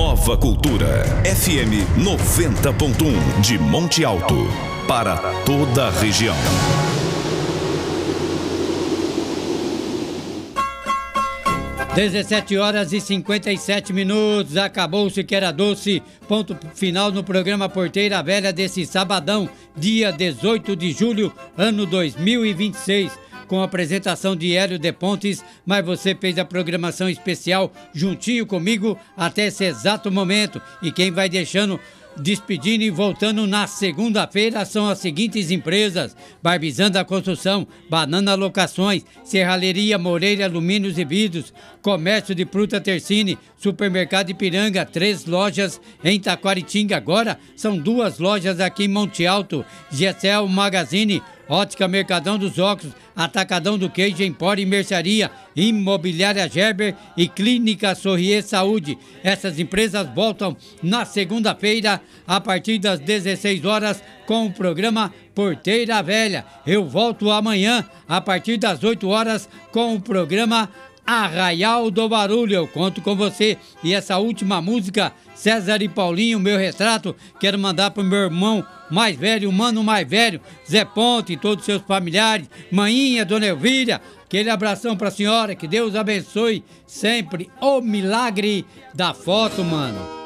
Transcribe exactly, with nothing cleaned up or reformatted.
Nova Cultura, F M noventa ponto um, de Monte Alto, para toda a região. dezessete horas e cinquenta e sete minutos, acabou-se que era doce, ponto final no programa Porteira Velha desse sabadão, dia dezoito de julho, ano dois mil e vinte e seis. Com a apresentação de Hélio de Pontes, mas você fez a programação especial juntinho comigo até esse exato momento. E quem vai deixando, despedindo e voltando na segunda-feira são as seguintes empresas: Barbizanda Construção, Banana Locações, Serralheria Moreira Alumínios e Vidros, Comércio de Fruta Tercine, Supermercado Ipiranga, três lojas em Taquaritinga, agora são duas lojas aqui em Monte Alto, Gessel Magazine, Ótica Mercadão dos Óculos, Atacadão do Queijo, Empório e Mercearia, Imobiliária Gerber e Clínica Sorrier Saúde. Essas empresas voltam na segunda-feira a partir das dezesseis horas com o programa Porteira Velha. Eu volto amanhã a partir das oito horas com o programa Arraial do Barulho. Eu conto com você. E essa última música, César e Paulinho, Meu Retrato, quero mandar pro meu irmão mais velho, o mano mais velho, Zé Ponte e todos os seus familiares, Maninha, Dona Elvira, aquele abração pra senhora, que Deus abençoe sempre o milagre da foto, mano.